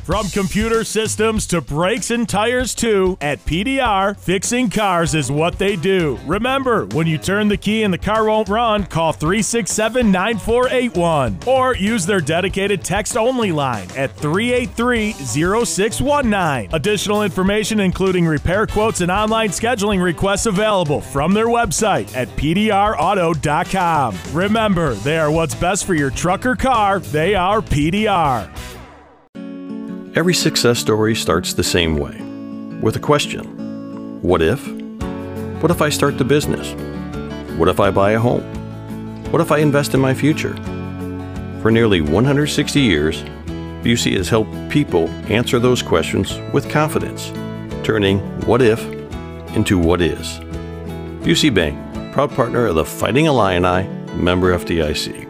From computer systems to brakes and tires too, at PDR, fixing cars is what they do. Remember, when you turn the key and the car won't run, call 367-9481 or use their dedicated text-only line at 383-0619. Additional information including repair quotes and online scheduling requests available from their website at pdrauto.com. Remember, they are what's best for your truck or car. They are PDR. Every success story starts the same way, with a question. What if? What if I start the business? What if I buy a home? What if I invest in my future? For nearly 160 years, Busey has helped people answer those questions with confidence, turning what if into what is. Busey Bank, proud partner of the Fighting Illini, member FDIC.